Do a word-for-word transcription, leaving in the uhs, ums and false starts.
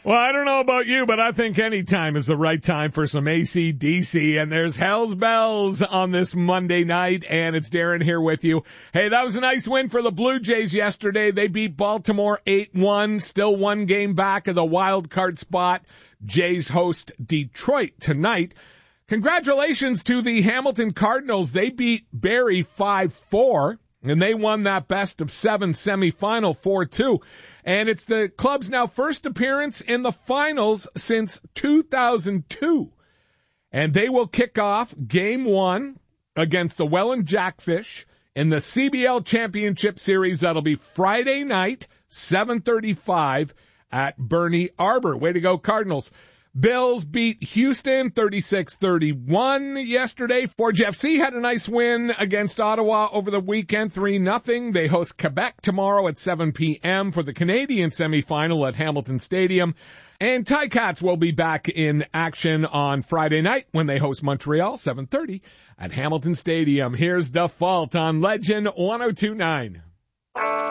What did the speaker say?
Well, I don't know about you, but I think any time is the right time for some A C D C, and there's Hell's Bells on this Monday night, and it's Darren here with you. Hey, that was a nice win for the Blue Jays yesterday. They beat Baltimore eight one, still one game back of the wild card spot. Jays host Detroit tonight. Congratulations to the Hamilton Cardinals. They beat Barrie five four, and they won that best of seven semifinal four two. And it's the club's now first appearance in the finals since two thousand two. And they will kick off game one against the Welland Jackfish in the C B L Championship Series. That'll be Friday night, seven thirty-five at Bernie Arbor. Way to go, Cardinals. Bills beat Houston thirty-six thirty-one yesterday. Forge F C had a nice win against Ottawa over the weekend, three nothing. They host Quebec tomorrow at seven p.m. for the Canadian semifinal at Hamilton Stadium. And Ticats will be back in action on Friday night when they host Montreal, seven thirty at Hamilton Stadium. Here's Default on Legend one oh two point nine.